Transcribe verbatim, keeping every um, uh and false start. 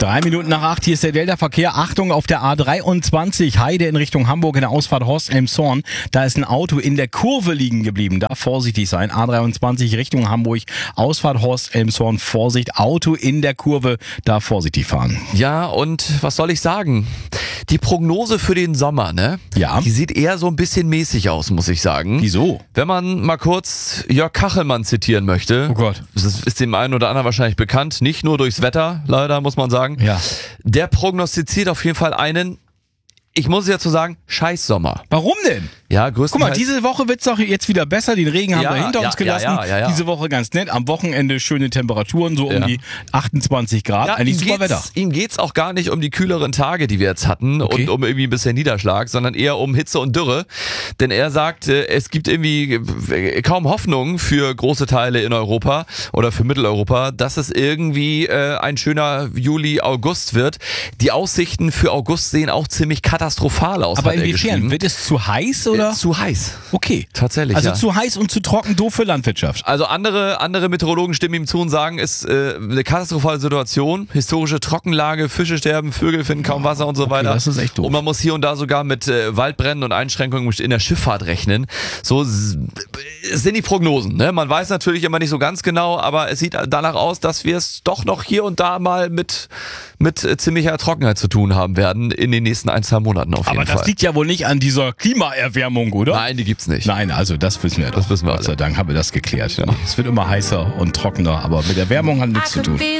Drei Minuten nach acht, hier ist der Delta-Verkehr. Achtung, auf der A dreiundzwanzig, Heide in Richtung Hamburg in der Ausfahrt Horst-Elmshorn. Da ist ein Auto in der Kurve liegen geblieben. Da vorsichtig sein. A dreiundzwanzig Richtung Hamburg, Ausfahrt Horst-Elmshorn. Vorsicht, Auto in der Kurve, da vorsichtig fahren. Ja, und was soll ich sagen? Die Prognose für den Sommer, ne? Ja. Die sieht eher so ein bisschen mäßig aus, muss ich sagen. Wieso? Wenn man mal kurz Jörg Kachelmann zitieren möchte. Oh Gott. Das ist dem einen oder anderen wahrscheinlich bekannt. Nicht nur durchs Wetter, leider, muss man sagen. Ja. Der prognostiziert auf jeden Fall einen, ich muss ja zu sagen, Scheißsommer. Warum denn? Ja, Guck größtenteils. mal, diese Woche wird's doch jetzt wieder besser. Den Regen haben Ja, wir hinter ja, uns gelassen. ja, ja, ja, ja. Diese Woche ganz nett. Am Wochenende schöne Temperaturen, so um Ja. die achtundzwanzig Grad. Ja, Eigentlich ihm super geht's, Wetter. ihm geht's auch gar nicht um die kühleren Tage, die wir jetzt hatten Okay. und um irgendwie ein bisschen Niederschlag, sondern eher um Hitze und Dürre. Denn er sagt, äh, es gibt irgendwie äh, kaum Hoffnung für große Teile in Europa oder für Mitteleuropa, dass es irgendwie äh, ein schöner Juli, August wird. Die Aussichten für August sehen auch ziemlich katastrophal aus, Aber hat er inwiefern? geschrieben. Wird es zu heiß oder? Äh, Zu heiß. Okay. Tatsächlich, Also ja. zu heiß und zu trocken, doof für Landwirtschaft. Also andere andere Meteorologen stimmen ihm zu und sagen, es ist äh, eine katastrophale Situation, historische Trockenlage, Fische sterben, Vögel finden kaum Wasser und so weiter. das ist echt doof. Und man muss hier und da sogar mit äh, Waldbränden und Einschränkungen in der Schifffahrt rechnen. So s- sind die Prognosen. Ne? Man weiß natürlich immer nicht so ganz genau, aber es sieht danach aus, dass wir es doch noch hier und da mal mit mit äh, ziemlicher Trockenheit zu tun haben werden in den nächsten ein, zwei Monaten auf jeden Aber Fall. das liegt ja wohl nicht an dieser Klimaerwärmung, oder? Nein, die gibt's nicht. Nein, also das wissen wir doch. Das wissen wir Gott alle. sei Dank haben wir das geklärt. Es wird immer heißer und trockener, aber mit Erwärmung hat nichts zu tun.